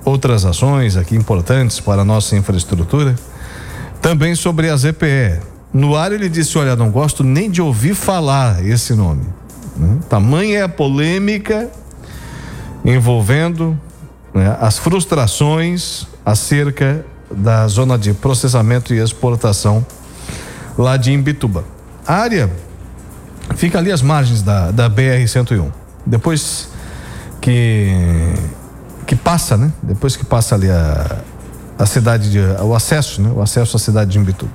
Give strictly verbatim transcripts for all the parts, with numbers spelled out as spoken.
outras ações aqui importantes para a nossa infraestrutura. Também sobre a Z P E. No ar ele disse, olha, não gosto nem de ouvir falar esse nome. Né? Tamanha é a polêmica envolvendo, né, as frustrações acerca da zona de processamento e exportação lá de Imbituba. A área fica ali às margens da, da B R cento e um. Depois que que passa, né? Depois que passa ali a, a cidade de, o acesso, né? O acesso à cidade de Imbituba.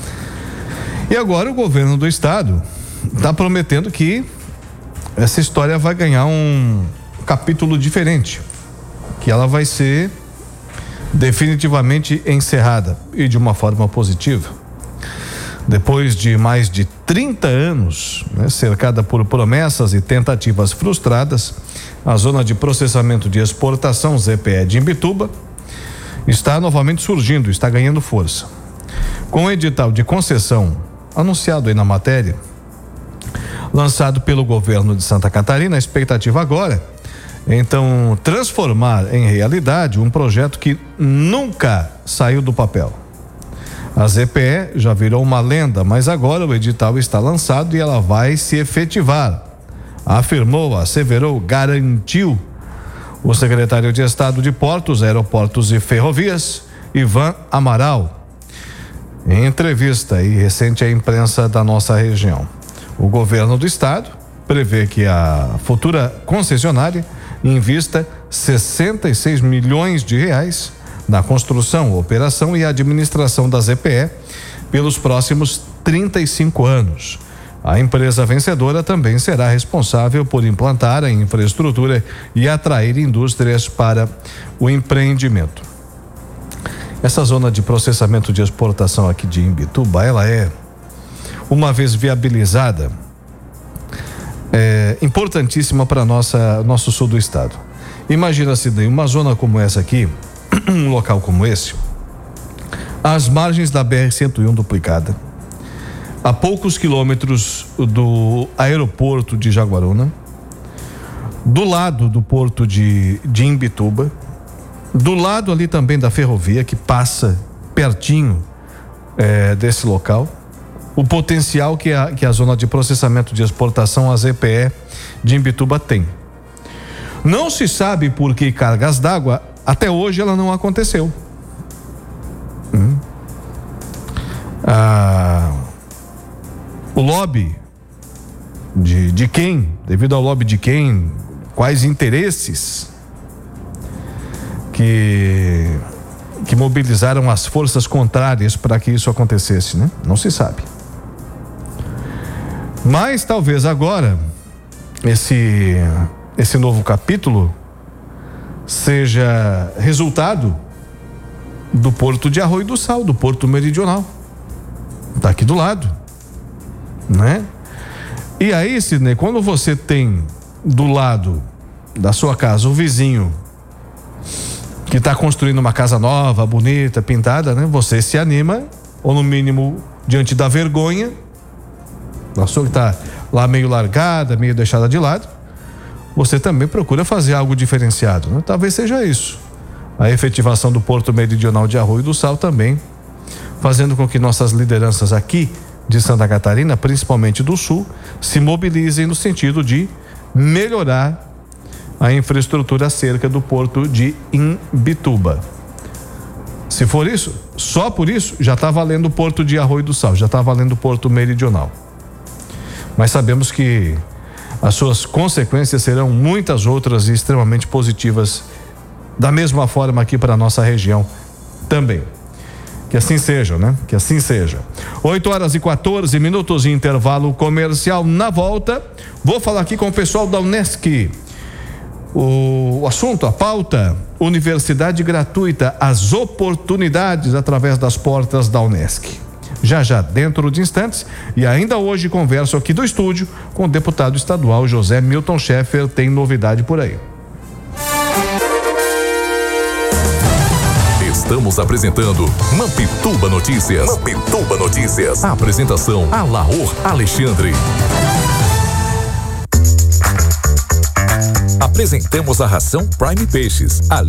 E agora o governo do estado está prometendo que essa história vai ganhar um capítulo diferente, que ela vai ser definitivamente encerrada e de uma forma positiva. Depois de mais de trinta anos, né, cercada por promessas e tentativas frustradas, a zona de processamento de exportação Z P E de Imbituba está novamente surgindo, está ganhando força. Com o edital de concessão anunciado aí na matéria, lançado pelo governo de Santa Catarina, a expectativa agora é então transformar em realidade um projeto que nunca saiu do papel. A Z P E já virou uma lenda, mas agora o edital está lançado e ela vai se efetivar, afirmou, asseverou, garantiu o secretário de Estado de Portos, Aeroportos e Ferrovias, Ivan Amaral, em entrevista aí recente à imprensa da nossa região. O governo do estado prevê que a futura concessionária invista sessenta e seis milhões de reais na construção, operação e administração da Z P E pelos próximos trinta e cinco anos. A empresa vencedora também será responsável por implantar a infraestrutura e atrair indústrias para o empreendimento. Essa zona de processamento de exportação aqui de Imbituba, ela é, uma vez viabilizada, é importantíssima para nossa nosso sul do estado. Imagina-se em uma zona como essa aqui, um local como esse, às margens da B R cento e um duplicada, a poucos quilômetros do aeroporto de Jaguaruna, do lado do porto de, de Imbituba, do lado ali também da ferrovia que passa pertinho é, desse local, o potencial que a, que a zona de processamento de exportação, a Z P E de Imbituba, tem. Não se sabe por que cargas d'água, até hoje ela não aconteceu. Hum. Ah, o lobby de, de quem? Devido ao lobby de quem? Quais interesses que, que mobilizaram as forças contrárias para que isso acontecesse, né? Não se sabe. Mas talvez agora esse esse novo capítulo seja resultado do Porto de Arroio do Sal, do Porto Meridional. Está aqui do lado, né? E aí, Sidney, quando você tem do lado da sua casa o vizinho que está construindo uma casa nova, bonita, pintada, né? Você se anima, ou no mínimo diante da vergonha, a sua que está lá meio largada, meio deixada de lado, você também procura fazer algo diferenciado, né? Talvez seja isso, a efetivação do Porto Meridional de Arroio do Sal também, fazendo com que nossas lideranças aqui de Santa Catarina, principalmente do Sul, se mobilizem no sentido de melhorar a infraestrutura acerca do Porto de Imbituba. Se for isso, só por isso, já está valendo o Porto de Arroio do Sal, já está valendo o Porto Meridional. Mas sabemos que as suas consequências serão muitas outras e extremamente positivas, da mesma forma aqui para a nossa região também. Que assim seja, né? Que assim seja. oito horas e quatorze minutos de intervalo comercial. Na volta, vou falar aqui com o pessoal da Unesc. O assunto, a pauta: universidade gratuita, as oportunidades através das portas da Unesc. Já já, dentro de instantes, e ainda hoje converso aqui do estúdio com o deputado estadual José Milton Schaeffer. Tem novidade por aí. Estamos apresentando Mampituba Notícias. Mampituba Notícias. A apresentação: Alaor Alexandre. Apresentamos a ração Prime Peixes. A